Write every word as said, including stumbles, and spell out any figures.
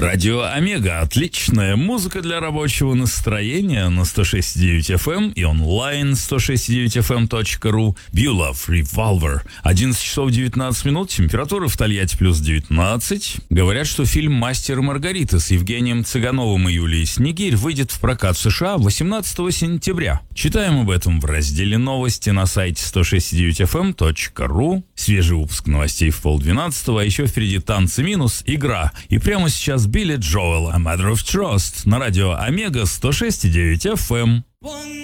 Радио Омега. Отличная музыка для рабочего настроения на сто шесть и девять эф эм и онлайн сто шесть и девять эф эм точка ру. Beulah Revolver. одиннадцать часов девятнадцать минут. Температура в Тольятти плюс девятнадцать. Говорят, что фильм «Мастер и Маргарита» с Евгением Цыгановым и Юлией Снегирь выйдет в прокат в США восемнадцатого сентября. Читаем об этом в разделе «Новости» на сайте сто шесть и девять эф эм точка ру. Свежий выпуск новостей в полдвенадцатого, а еще впереди танцы минус, игра. И прямо сейчас Билли Джоэл, A Matter of Trust, на радио Омега сто шесть и девять эф эм.